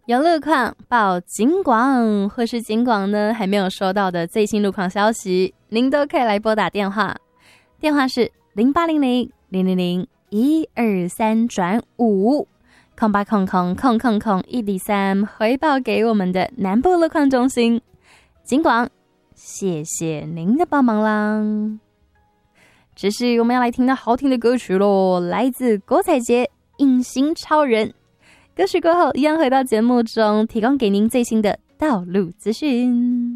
有路况报警广，或是警广呢还没有收到的最新路况消息，您都可以来拨打电话，电话是0800-000-123-5 0800-123回报给我们的南部路况中心。警广，谢谢您的帮忙啦。这是我们要来听到好听的歌曲咯，来自郭采洁《隐形超人》。歌曲过后，一样回到节目中，提供给您最新的道路资讯。